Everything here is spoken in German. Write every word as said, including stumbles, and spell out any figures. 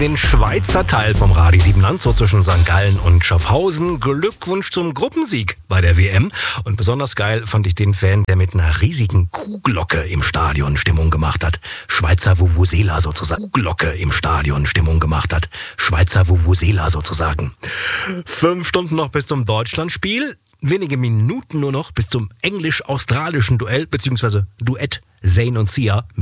Den Schweizer Teil vom Radi Siebenland, so zwischen Sankt Gallen und Schaffhausen. Glückwunsch zum Gruppensieg bei der W M. Und besonders geil fand ich den Fan, der mit einer riesigen Kuhglocke im Stadion Stimmung gemacht hat. Schweizer Vuvuzela sozusagen. Kuhglocke im Stadion Stimmung gemacht hat. Schweizer Vuvuzela sozusagen. Fünf Stunden noch bis zum Deutschlandspiel. Wenige Minuten nur noch bis zum englisch-australischen Duell bzw. Duett Zayn und Sia.